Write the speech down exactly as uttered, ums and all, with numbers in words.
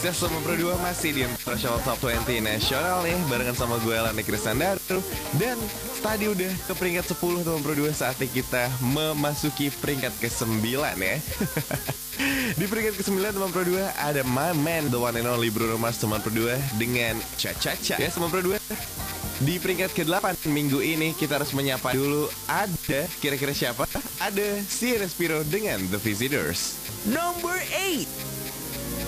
Ya, Sobat Pro dua masih di International Top dua puluh Nasional nih, barengan sama gue Lani Kristandaru. Dan tadi udah ke peringkat sepuluh Sobat Pro dua, saatnya kita memasuki peringkat ke sembilan ya. Di peringkat ke sembilan Teman Pro dua ada my man, the one and only Bruno Mars Teman Pro dua dengan Cha-Cha-Cha. Ya Teman Pro dua, di peringkat ke delapan minggu ini kita harus menyapa dulu. Ada kira-kira siapa? Ada si Respiro dengan The Visitors. Number eight.